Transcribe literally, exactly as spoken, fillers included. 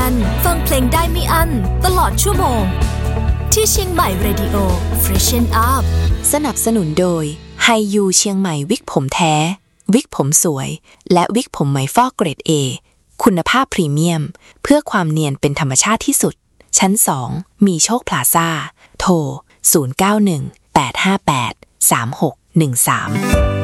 กันฟังเพลงได้ไม่อั้นตลอดชั่วโมงที่เชียงใหม่ Radio Freshen Up สนับสนุนโดยไฮยูเชียงใหม่วิกผมแท้วิกผมสวยและวิกผมไหมฟอกเกรด A คุณภาพพรีเมียมเพื่อความเนียนเป็นธรรมชาติที่สุดชั้นสองมีโชคพลาซ่าโทรศูนย์ เก้า หนึ่ง แปด ห้า แปด สาม หก หนึ่ง สาม